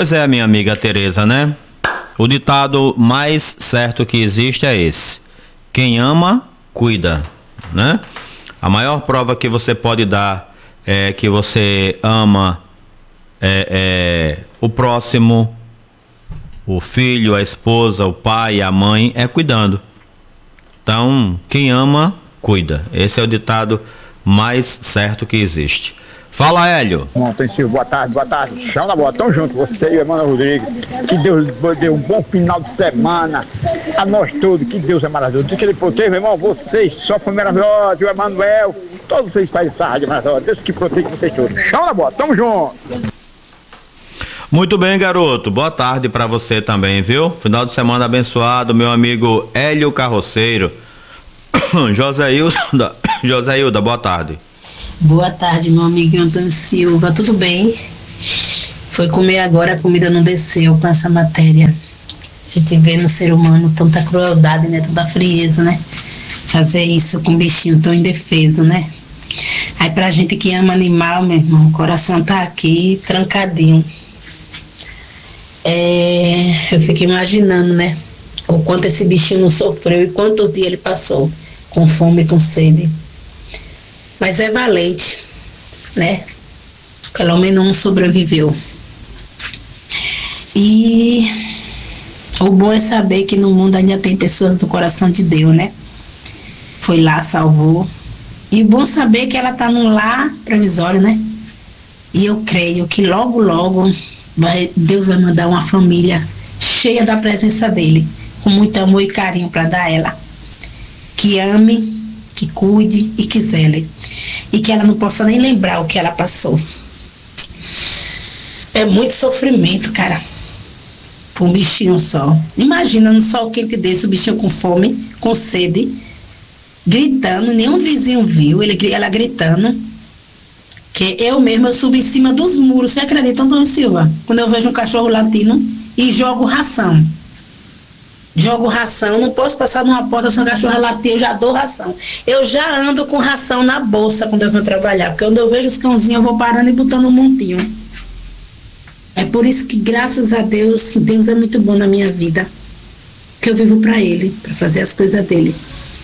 Pois é, minha amiga Tereza, né? O ditado mais certo que existe é esse: quem ama, cuida, né? A maior prova que você pode dar é que você ama o próximo, o filho, a esposa, o pai, a mãe, é cuidando. Então, quem ama, cuida. Esse é o ditado mais certo que existe. Fala, Hélio. Boa tarde. Chama na bola, tamo junto, você e o Emanuel Rodrigues. Que Deus dê um bom final de semana a nós todos, que Deus é maravilhoso. Que Ele proteja, irmão, vocês, só foi maravilhoso, o Emanuel, todos vocês fazem essa rádio maravilhosa. Deus que proteja vocês todos. Chama na bola, tamo junto. Muito bem, garoto. Boa tarde pra você também, viu? Final de semana abençoado, meu amigo Hélio Carroceiro. Joséilda, boa tarde. Boa tarde, meu amigo Antônio Silva, tudo bem? Foi comer agora, a comida não desceu com essa matéria. A gente vê no ser humano tanta crueldade, né? Tanta frieza, né? Fazer isso com um bichinho tão indefeso, né? Aí pra gente que ama animal, meu irmão, o coração tá aqui trancadinho. Eu fico imaginando, né? O quanto esse bichinho não sofreu e quantos dias ele passou com fome e com sede. Mas é valente, né? Pelo menos um sobreviveu. E o bom é saber que no mundo ainda tem pessoas do coração de Deus, né? Foi lá, salvou. E o bom saber que ela tá num lar provisório, né? E eu creio que logo, logo Deus vai mandar uma família cheia da presença dele, com muito amor e carinho para dar a ela. Que ame, que cuide e que zele. E que ela não possa nem lembrar o que ela passou. É muito sofrimento, cara, por um bichinho só. Imagina no sol quente desse, o bichinho com fome, com sede, gritando, nenhum vizinho viu, ela gritando. Que eu subo em cima dos muros, você acredita, Antônio Silva? Quando eu vejo um cachorro latindo e jogo ração. Não posso passar numa porta se uma cachorra latir, eu já dou ração. Eu já ando com ração na bolsa quando eu vou trabalhar, porque quando eu vejo os cãozinhos eu vou parando e botando um montinho. É por isso que, graças a Deus, Deus é muito bom na minha vida, que eu vivo para Ele, para fazer as coisas dele.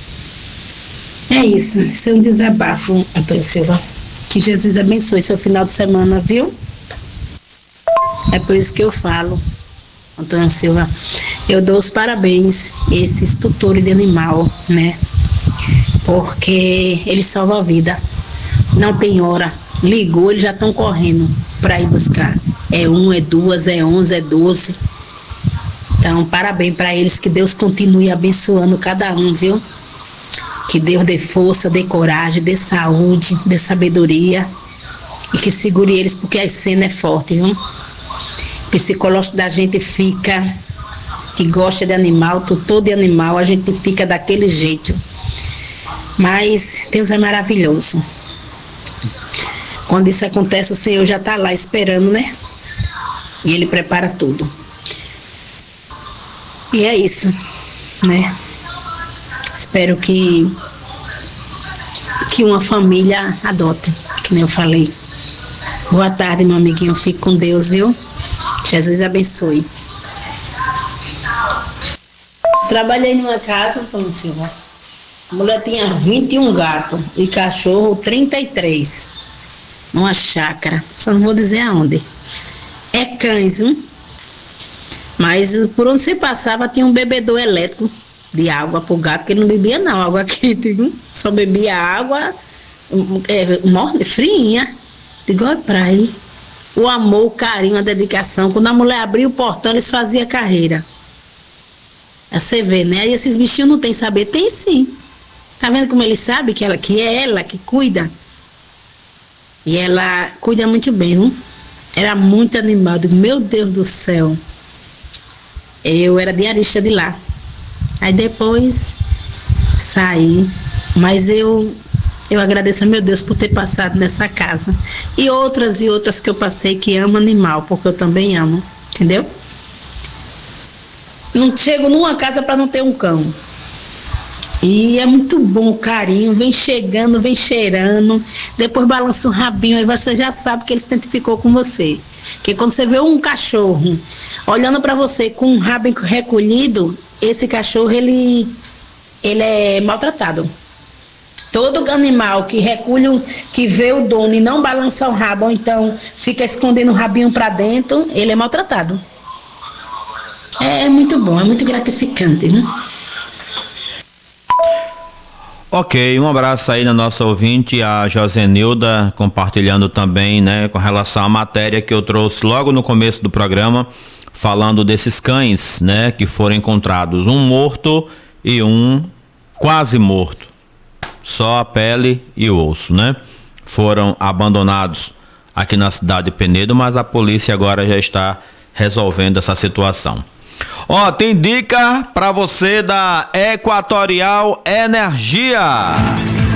É isso, é um desabafo, Antônio Silva. Que Jesus abençoe seu final de semana, viu? É por isso que eu falo, Antônio Silva, eu dou os parabéns a esses tutores de animal, né? Porque eles salvam a vida. Não tem hora. Ligou, eles já estão correndo para ir buscar. É 1, é 2, é 11, é 12. Então, parabéns para eles, que Deus continue abençoando cada um, viu? Que Deus dê força, dê coragem, dê saúde, dê sabedoria. E que segure eles, porque a cena é forte, viu? O psicológico da gente fica, que gosta de animal, tutor de animal, a gente fica daquele jeito. Mas Deus é maravilhoso. Quando isso acontece, o Senhor já está lá esperando, né? E Ele prepara tudo. E é isso, né? Espero que uma família adote, que nem eu falei. Boa tarde, meu amiguinho. Fique com Deus, viu? Jesus abençoe. Trabalhei numa casa, Antônio Silva. A mulher tinha 21 gatos e cachorro 33. Numa chácara. Só não vou dizer aonde. É cães, viu? Mas por onde você passava tinha um bebedor elétrico de água pro gato, que ele não bebia não, água quente, viu? Só bebia água morna, friinha. Digo, olha pra aí. O amor, o carinho, a dedicação. Quando a mulher abria o portão, eles faziam carreira. Aí você vê, né? Aí esses bichinhos não tem saber. Tem sim. Tá vendo como eles sabem que é ela que cuida? E ela cuida muito bem, viu? Era muito animado. Meu Deus do céu. Eu era diarista de lá. Aí depois saí. Mas eu agradeço a meu Deus por ter passado nessa casa. E outras que eu passei que amam animal, porque eu também amo. Entendeu? Não chego numa casa para não ter um cão. E é muito bom o carinho, vem chegando, vem cheirando, depois balança um rabinho, aí você já sabe que ele se identificou com você. Porque quando você vê um cachorro olhando para você com um rabo recolhido, esse cachorro, ele é maltratado. Todo animal que recolhe, que vê o dono e não balança o rabo, ou então fica escondendo o rabinho para dentro, ele é maltratado. É muito bom, é muito gratificante, né? Ok, um abraço aí na nossa ouvinte, a Josenilda, compartilhando também, né, com relação à matéria que eu trouxe logo no começo do programa, falando desses cães, né, que foram encontrados, um morto e um quase morto, só a pele e o osso, né? Foram abandonados aqui na cidade de Penedo, mas a polícia agora já está resolvendo essa situação. Ó, tem dica para você da Equatorial Energia.